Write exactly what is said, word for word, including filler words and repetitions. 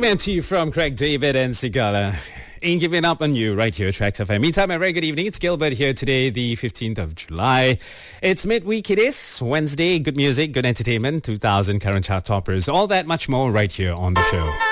Recommend to you from Craig David and Sigala. Ain't giving up on you right here at Tracks F M. Meantime, a very good evening. It's Gilbert here today, the fifteenth of July. It's midweek. It is Wednesday. Good music, good entertainment, two thousand current chart toppers. All that much more right here on the show.